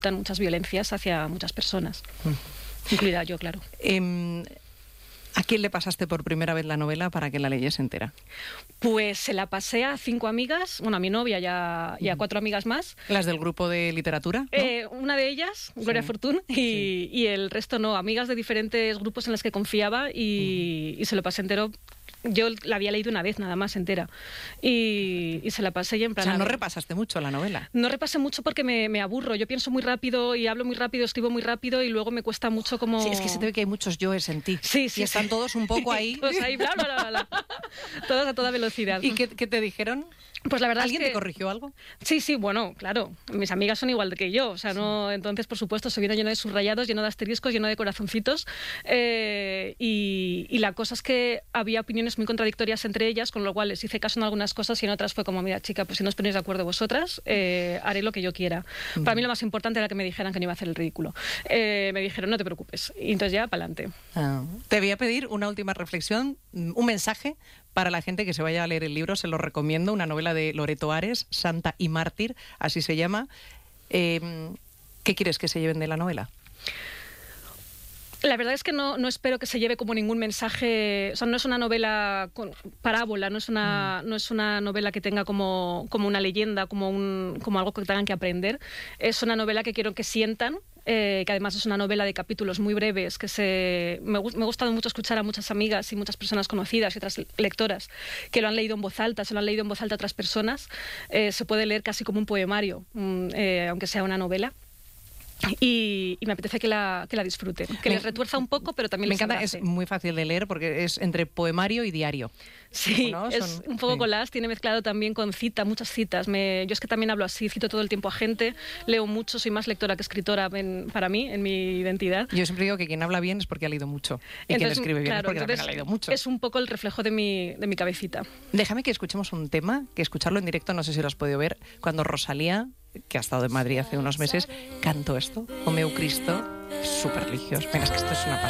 muchas violencias hacia muchas personas, incluida yo, claro. ¿A quién le pasaste por primera vez la novela para que la leyese entera? Pues se la pasé a 5 amigas, bueno, a mi novia y a 4 amigas más. ¿Las del grupo de literatura? ¿No? Una de ellas, Gloria Fortún, y el resto no, amigas de diferentes grupos en las que confiaba y se lo pasé entero. Yo la había leído una vez nada más entera y se la pasé y en plan... O sea, no repasaste mucho la novela. No repasé mucho porque me aburro. Yo pienso muy rápido y hablo muy rápido, escribo muy rápido y luego me cuesta mucho como... Sí, es que se te ve que hay muchos yoes en ti. Sí, y están todos un poco ahí. Todos ahí, bla, bla, bla, bla. Todos a toda velocidad. ¿Y qué te dijeron? Pues la verdad ¿Alguien es que... te corrigió algo? Sí, bueno, claro. Mis amigas son igual que yo. O sea, no. Entonces, por supuesto, se viene lleno de subrayados, lleno de asteriscos, lleno de corazoncitos. Y la cosa es que había opiniones muy contradictorias entre ellas, con lo cual les hice caso en algunas cosas y en otras fue como, mira, chica, pues si no os ponéis de acuerdo vosotras, haré lo que yo quiera. Para mí lo más importante era que me dijeran que no iba a hacer el ridículo. Me dijeron, no te preocupes. Y entonces ya, para adelante. Te voy a pedir una última reflexión, un mensaje para la gente que se vaya a leer el libro. Se lo recomiendo, una novela de Loreto Ares, Santa y Mártir, así se llama. ¿Qué quieres que se lleven de la novela? La verdad es que no espero que se lleve como ningún mensaje. O sea, no es una novela con parábola, no es una novela que tenga como una leyenda, como algo que tengan que aprender. Es una novela que quiero que sientan, que además es una novela de capítulos muy breves, me ha gustado mucho escuchar a muchas amigas y muchas personas conocidas y otras lectoras que lo han leído en voz alta, se lo han leído en voz alta a otras personas. Se puede leer casi como un poemario, aunque sea una novela. Y me apetece que la disfruten, que les retuerza un poco, pero también me les encanta, abrace. es muy fácil de leer porque es entre poemario y diario. Sí, ¿no? es un poco collage, tiene mezclado también con muchas citas. Yo es que también hablo así, cito todo el tiempo a gente, leo mucho, soy más lectora que escritora para mí, en mi identidad. Yo siempre digo que quien habla bien es porque ha leído mucho y quien escribe bien es porque también ha leído mucho. Es un poco el reflejo de mi cabecita. Déjame que escuchemos un tema, que escucharlo en directo, no sé si lo has podido ver, cuando Rosalía, que ha estado en Madrid hace unos meses, cantó esto, O meu Cristo, súper religioso. Venga, es que esto es una pasada.